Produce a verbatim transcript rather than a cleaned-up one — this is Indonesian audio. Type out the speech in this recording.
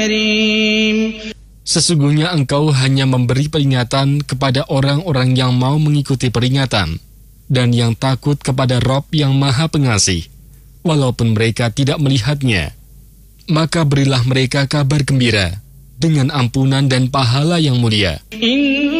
Sesungguhnya engkau hanya memberi peringatan kepada orang-orang yang mau mengikuti peringatan dan yang takut kepada Rabb yang Maha Pengasih, walaupun mereka tidak melihatnya. Maka berilah mereka kabar gembira dengan ampunan dan pahala yang mulia.